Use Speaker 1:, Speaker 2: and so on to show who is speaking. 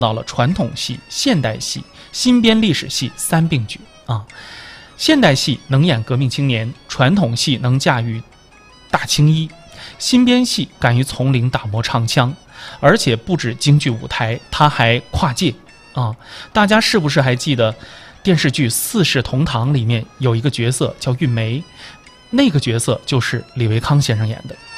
Speaker 1: 到了传统戏、现代戏、新编历史戏三并举啊。现代戏能演革命青年，传统戏能驾驭大青衣，新编戏敢于从零打磨长枪，而且不止京剧舞台，它还跨界啊！大家是不是还记得电视剧《四世同堂》里面有一个角色叫玉梅，那个角色就是李维康先生演的。